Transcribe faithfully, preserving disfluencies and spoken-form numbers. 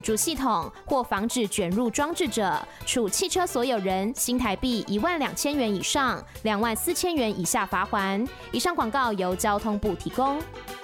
主系统或防止卷入装置者，处汽车所有人新台币一万两千元以上两万四千元以下罚锾。以上广告由交通部提供。